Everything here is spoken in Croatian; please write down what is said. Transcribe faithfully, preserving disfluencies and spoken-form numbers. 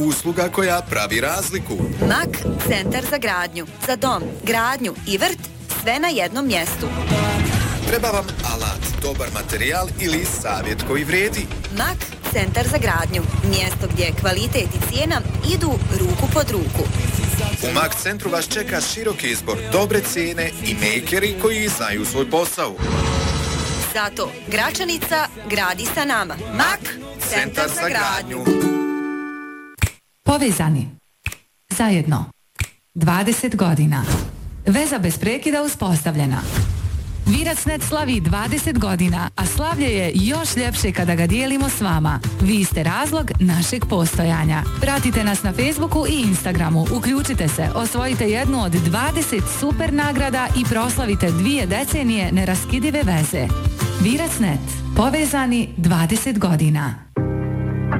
Usluga koja pravi razliku. Mak centar za gradnju, za dom, gradnju i vrt, sve na jednom mjestu. Treba vam alat, dobar materijal ili savjet koji vrijedi. Mak centar za gradnju, mjesto gdje kvalitet i cijena idu ruku pod ruku. U Mak centru vas čeka široki izbor, dobre cijene i mejkeri koji znaju svoj posao. Zato Gračanica gradi sa nama. Mak centar za gradnju. Povezani. Zajedno. dvadeset godina. Veza bez prekida uspostavljena. Viracnet slavi dvadeset godina, a slavlje je još ljepše kada ga dijelimo s vama. Vi ste razlog našeg postojanja. Pratite nas na Facebooku i Instagramu, uključite se, osvojite jednu od dvadeset super nagrada i proslavite dvije decenije neraskidive veze. Viracnet. Povezani dvadeset godina.